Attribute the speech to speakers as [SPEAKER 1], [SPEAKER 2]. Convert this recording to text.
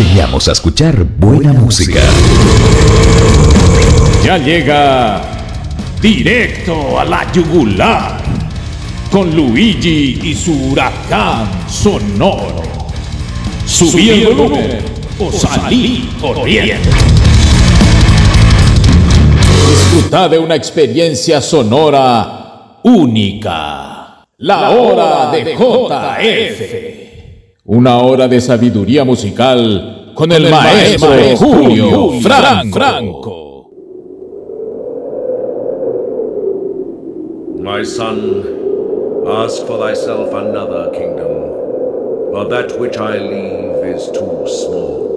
[SPEAKER 1] enseñamos a escuchar buena música.
[SPEAKER 2] Ya llega directo a la yugular con Luigi y su huracán sonoro. Subí el volumen o salí corriendo. Disfruta de una experiencia sonora única. La hora de JF. Una hora de sabiduría musical con el maestro Julio Franco.
[SPEAKER 3] My son, ask for thyself another kingdom, for that which I leave is too small.